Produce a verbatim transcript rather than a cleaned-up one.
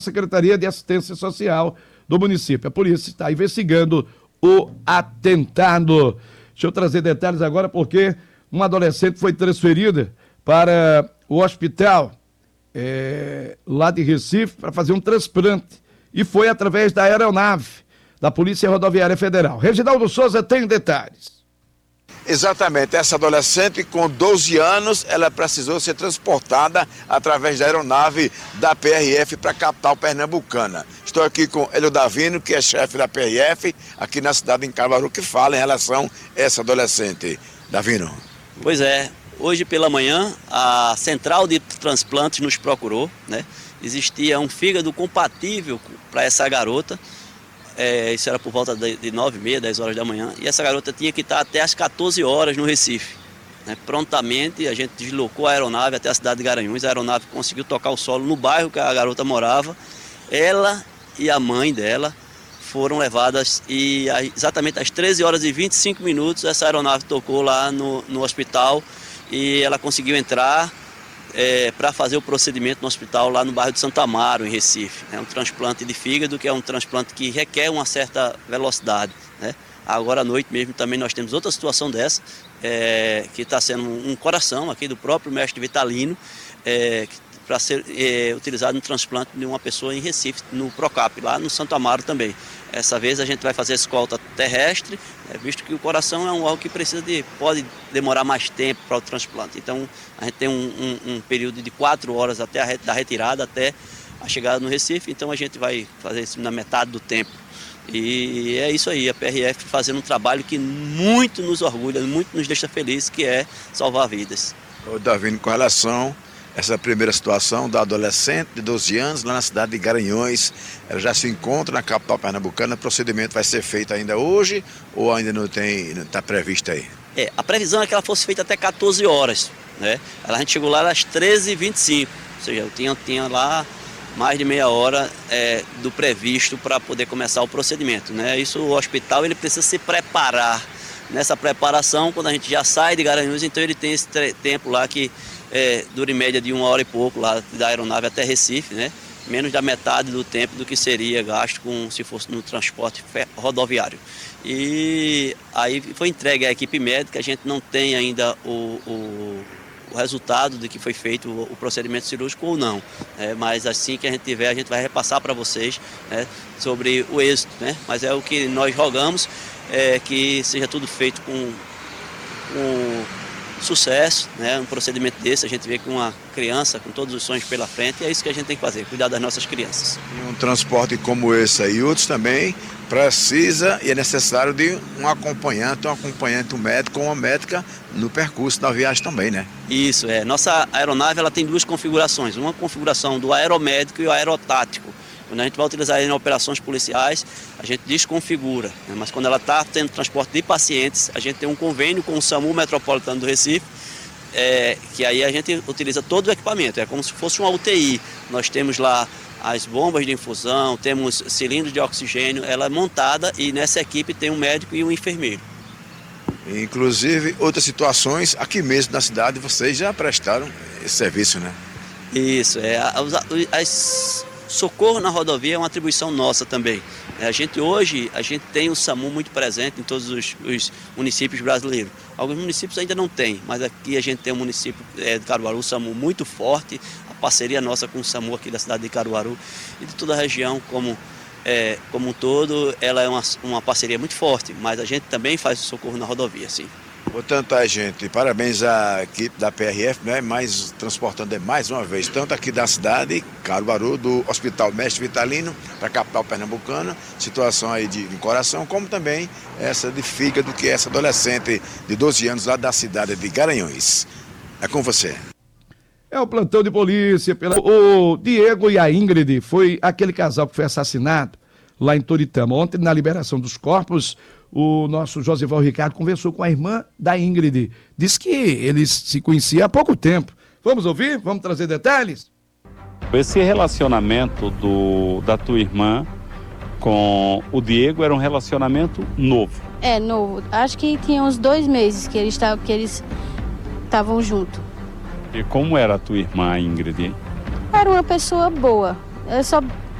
Secretaria de Assistência Social do município. A polícia está investigando o atentado. Deixa eu trazer detalhes agora, porque uma adolescente foi transferida para o hospital é, lá de Recife para fazer um transplante e foi através da aeronave da Polícia Rodoviária Federal. Reginaldo Souza tem detalhes. Exatamente, essa adolescente com doze anos, ela precisou ser transportada através da aeronave da P R F para a capital pernambucana. Estou aqui com Hélio Davino, que é chefe da P R F, aqui na cidade de Caruaru, que fala em relação a essa adolescente. Davino. Pois é, hoje pela manhã a central de transplantes nos procurou, né? Existia um fígado compatível para essa garota. É, isso era por volta de nove e meia, dez horas da manhã, e essa garota tinha que estar até às quatorze horas no Recife. Né? Prontamente a gente deslocou a aeronave até a cidade de Garanhuns, a aeronave conseguiu tocar o solo no bairro que a garota morava. Ela e a mãe dela foram levadas e exatamente às treze horas e vinte e cinco minutos essa aeronave tocou lá no, no hospital e ela conseguiu entrar É, para fazer o procedimento no hospital lá no bairro de Santo Amaro, em Recife. É um transplante de fígado, que é um transplante que requer uma certa velocidade. Né? Agora à noite mesmo também nós temos outra situação dessa, é, que está sendo um coração aqui do próprio mestre Vitalino, é, para ser é, utilizado no transplante de uma pessoa em Recife, no Procap, lá no Santo Amaro também. Essa vez a gente vai fazer a escolta terrestre, é, visto que o coração é um órgão que precisa de, pode demorar mais tempo para o transplante. Então a gente tem um, um, um período de quatro horas até a da retirada, até a chegada no Recife, então a gente vai fazer isso na metade do tempo. E é isso aí, a P R F fazendo um trabalho que muito nos orgulha, muito nos deixa felizes, que é salvar vidas. Ô Davino, com relação essa primeira situação da adolescente de doze anos lá na cidade de Garanhuns, ela já se encontra na capital pernambucana. O procedimento vai ser feito ainda hoje ou ainda não tem, não está previsto aí? É, a previsão é que ela fosse feita até quatorze horas, né? A gente chegou lá às treze e vinte e cinco, ou seja, eu tinha, tinha lá mais de meia hora é, do previsto para poder começar o procedimento, né? Isso, o hospital ele precisa se preparar. Nessa preparação, quando a gente já sai de Garanhuns, então ele tem esse tempo lá que É, dura em média de uma hora e pouco lá da aeronave até Recife, né? Menos da metade do tempo do que seria gasto com, se fosse no transporte rodoviário. E aí foi entregue à equipe médica, a gente não tem ainda o, o, o resultado de que foi feito o, o procedimento cirúrgico ou não, né? Mas assim que a gente tiver, a gente vai repassar para vocês, né, sobre o êxito, né? Mas é o que nós rogamos, é, que seja tudo feito com, com sucesso, né? Um procedimento desse, a gente vê que uma criança com todos os sonhos pela frente, e é isso que a gente tem que fazer, cuidar das nossas crianças. E um transporte como esse aí, outros também, precisa e é necessário de um acompanhante, um acompanhante, um médico ou uma médica no percurso da viagem também, né? Isso, é. Nossa aeronave ela tem duas configurações, uma configuração do aeromédico e o aerotático. Quando a gente vai utilizar ele em operações policiais, a gente desconfigura, né? Mas quando ela está tendo transporte de pacientes, a gente tem um convênio com o SAMU Metropolitano do Recife, é, que aí a gente utiliza todo o equipamento, é como se fosse uma U T I. Nós temos lá as bombas de infusão, temos cilindros de oxigênio, ela é montada e nessa equipe tem um médico e um enfermeiro. Inclusive, outras situações, aqui mesmo na cidade, vocês já prestaram esse serviço, né? Isso, é. As, as socorro na rodovia é uma atribuição nossa também. A gente hoje, a gente tem o SAMU muito presente em todos os, os municípios brasileiros. Alguns municípios ainda não tem, mas aqui a gente tem um município é, de Caruaru, o SAMU muito forte, a parceria nossa com o SAMU aqui da cidade de Caruaru e de toda a região como, é, como um todo, ela é uma, uma parceria muito forte, mas a gente também faz o socorro na rodovia, sim. Portanto, a gente, parabéns à equipe da P R F, né, mais, transportando mais uma vez, tanto aqui da cidade, Caruaru, do Hospital Mestre Vitalino, para a capital pernambucana, situação aí de, de coração, como também essa de fígado, que é essa adolescente de doze anos lá da cidade de Garanhuns. É com você. É o plantão de polícia. Pela... O Diego e a Ingrid foi aquele casal que foi assassinado lá em Toritama. Ontem, na liberação dos corpos, o nosso Josival Ricardo conversou com a irmã da Ingrid. Diz que eles se conheciam há pouco tempo. Vamos ouvir? Vamos trazer detalhes? Esse relacionamento do, da tua irmã com o Diego era um relacionamento novo. É, novo. Acho que tinha uns dois meses que eles estavam que eles estavam juntos. E como era a tua irmã, Ingrid? Era uma pessoa boa. Eu só